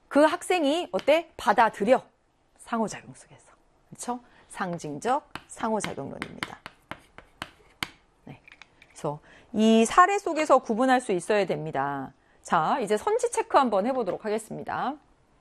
그 학생이 어때? 받아들여. 상호작용 속에서. 그렇죠? 상징적 상호작용론입니다. 네. 그래서 이 사례 속에서 구분할 수 있어야 됩니다. 자, 이제 선지 체크 한번 해보도록 하겠습니다.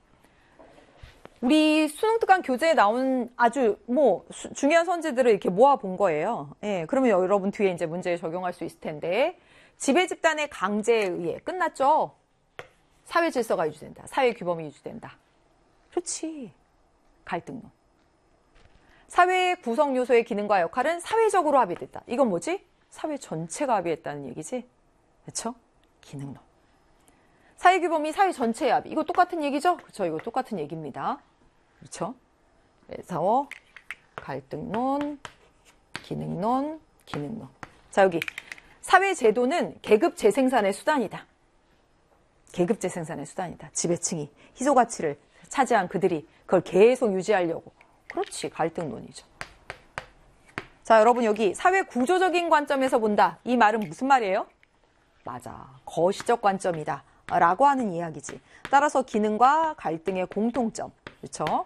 우리 수능 특강 교재에 나온 아주 중요한 선지들을 이렇게 모아 본 거예요. 예, 그러면 여러분 뒤에 이제 문제에 적용할 수 있을 텐데, 지배 집단의 강제에 의해 끝났죠? 사회 질서가 유지된다. 사회 규범이 유지된다. 그렇지. 갈등론. 사회의 구성 요소의 기능과 역할은 사회적으로 합의됐다. 이건 뭐지? 사회 전체가 합의했다는 얘기지. 그렇죠? 기능론. 사회 규범이 사회 전체의 합의. 이거 똑같은 얘기죠? 그렇죠? 이거 똑같은 얘기입니다. 그렇죠? 그래서 갈등론, 기능론, 기능론. 자, 여기 사회 제도는 계급 재생산의 수단이다. 계급 재생산의 수단이다. 지배층이 희소 가치를 차지한 그들이 그걸 계속 유지하려고. 그렇지, 갈등론이죠. 자, 여러분 여기 사회 구조적인 관점에서 본다. 이 말은 무슨 말이에요? 맞아, 거시적 관점이다 라고 하는 이야기지. 따라서 기능과 갈등의 공통점. 그렇죠?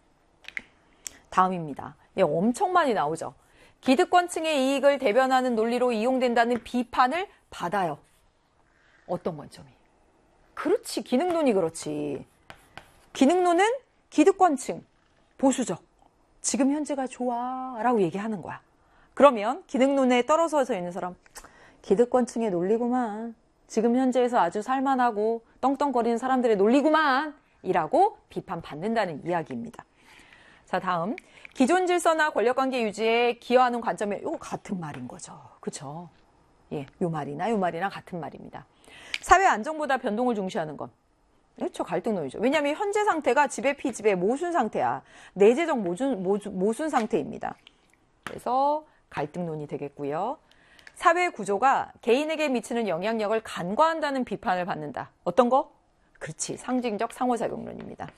다음입니다. 예, 엄청 많이 나오죠. 기득권층의 이익을 대변하는 논리로 이용된다는 비판을 받아요. 어떤 관점이? 그렇지, 기능론이 그렇지. 기능론은 기득권층, 보수적, 지금 현재가 좋아 라고 얘기하는 거야. 그러면 기능론에 떨어져서 있는 사람, 기득권층의 논리구만, 지금 현재에서 아주 살만하고 떵떵거리는 사람들의 논리구만 이라고 비판받는다는 이야기입니다. 자, 다음. 기존 질서나 권력관계 유지에 기여하는 관점에 이거 같은 말인 거죠. 그렇죠? 예, 요 말이나 같은 말입니다. 사회 안정보다 변동을 중시하는 건 그렇죠, 갈등론이죠. 왜냐하면 현재 상태가 지배 피지배 모순 상태야. 내재적 모순 상태입니다. 그래서 갈등론이 되겠고요. 사회 구조가 개인에게 미치는 영향력을 간과한다는 비판을 받는다. 어떤 거? 그렇지, 상징적 상호작용론입니다.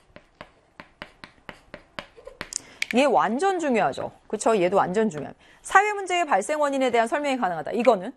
얘 완전 중요하죠. 그렇죠? 얘도 완전 중요합니다. 사회 문제의 발생 원인에 대한 설명이 가능하다. 이거는?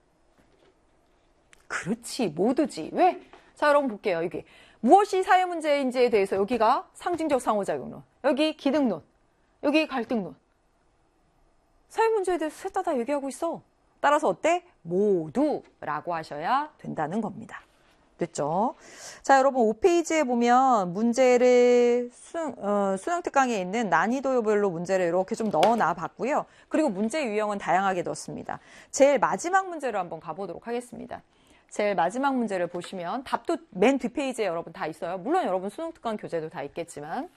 그렇지, 모두지. 왜? 자, 여러분 볼게요. 여기 무엇이 사회 문제인지에 대해서 여기가 상징적 상호작용론, 여기 기능론, 여기 갈등론. 사회 문제에 대해서 셋 다 얘기하고 있어. 따라서 어때? 모두라고 하셔야 된다는 겁니다. 됐죠? 자, 여러분 5페이지에 보면 문제를 수능 특강에 있는 난이도별로 문제를 이렇게 좀 넣어놔 봤고요. 그리고 문제 유형은 다양하게 넣었습니다. 제일 마지막 문제로 한번 가보도록 하겠습니다. 제일 마지막 문제를 보시면 답도 맨 뒷페이지에 여러분 다 있어요. 물론 여러분 수능 특강 교재도 다 있겠지만.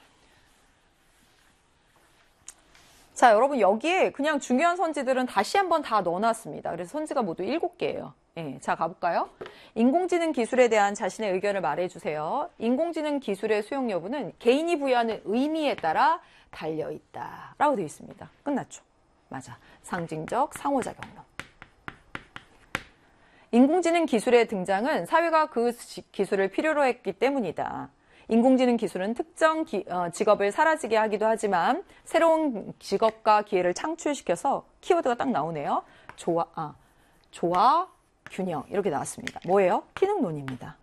자, 여러분 여기에 그냥 중요한 선지들은 다시 한번 다 넣어놨습니다. 그래서 선지가 모두 7개예요. 예, 자, 가볼까요? 인공지능 기술에 대한 자신의 의견을 말해주세요. 인공지능 기술의 수용 여부는 개인이 부여하는 의미에 따라 달려있다 라고 되어 있습니다. 끝났죠? 맞아, 상징적 상호작용론. 인공지능 기술의 등장은 사회가 그 기술을 필요로 했기 때문이다. 인공지능 기술은 특정 직업을 사라지게 하기도 하지만 새로운 직업과 기회를 창출시켜서 키워드가 딱 나오네요. 조화, 균형 이렇게 나왔습니다. 뭐예요? 기능론입니다.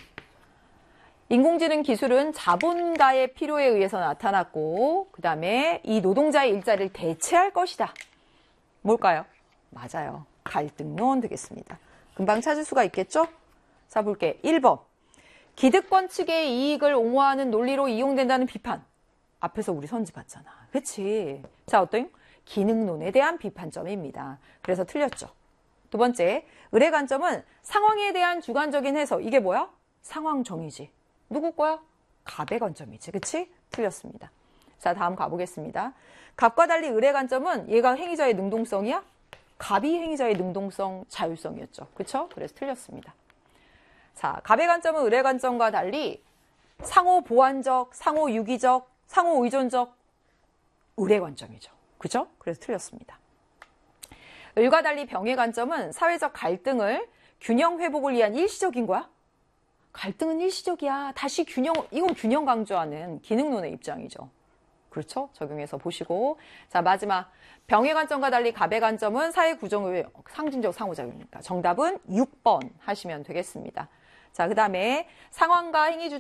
인공지능 기술은 자본가의 필요에 의해서 나타났고 그 다음에 이 노동자의 일자리를 대체할 것이다. 뭘까요? 맞아요. 갈등론 되겠습니다. 금방 찾을 수가 있겠죠? 자, 볼게. 1번. 기득권 측의 이익을 옹호하는 논리로 이용된다는 비판. 앞에서 우리 선지 봤잖아. 그치? 자, 어떤? 기능론에 대한 비판점입니다. 그래서 틀렸죠. 두 번째, 의뢰 관점은 상황에 대한 주관적인 해석. 이게 뭐야? 상황 정의지. 누구 거야? 갑의 관점이지. 그치? 틀렸습니다. 자, 다음 가보겠습니다. 갑과 달리 의뢰 관점은 얘가 행위자의 능동성이야? 갑이 행위자의 능동성, 자율성이었죠. 그쵸? 그래서 틀렸습니다. 자, 갑의 관점은 의뢰 관점과 달리 상호 보완적, 상호 유기적, 상호 의존적 의뢰 관점이죠. 그죠? 그래서 틀렸습니다. 을과 달리 병의 관점은 사회적 갈등을 균형 회복을 위한 일시적인 거야? 갈등은 일시적이야. 다시 균형, 이건 균형 강조하는 기능론의 입장이죠. 그렇죠? 적용해서 보시고. 자, 마지막. 병의 관점과 달리 갑의 관점은 사회 구조의 상징적 상호작용이니까 정답은 6번 하시면 되겠습니다. 자, 그 다음에 상황과 행위